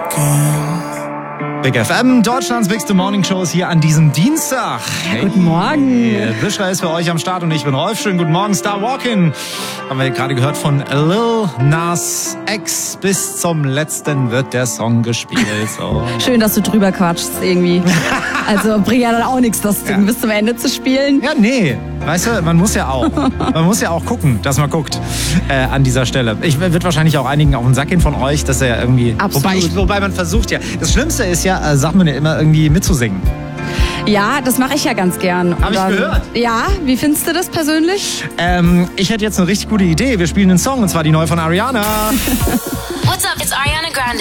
Big FM, Deutschlands bigste Morningshows hier an diesem Dienstag. Hey. Guten Morgen. Bischra ist für euch am Start und ich bin Rolf. Schönen guten Morgen. Star Walkin' haben wir gerade gehört von Lil Nas X. Bis zum letzten wird der Song gespielt. So. Schön, dass du drüber quatschst irgendwie. Also bringt ja dann auch nichts, das Ding bis zum Ende zu spielen. Ja, nee. Weißt du, man muss ja auch gucken, dass man guckt an dieser Stelle. Ich wird wahrscheinlich auch einigen auf den Sack gehen von euch, dass er irgendwie... Wobei man versucht ja... Das Schlimmste ist ja, sagt man ja immer, irgendwie mitzusingen. Ja, das mache ich ja ganz gern. Hab ich gehört. Ja, wie findest du das persönlich? Ich hätte jetzt eine richtig gute Idee. Wir spielen einen Song, und zwar die neue von Ariana. What's up, it's Ariana Grande.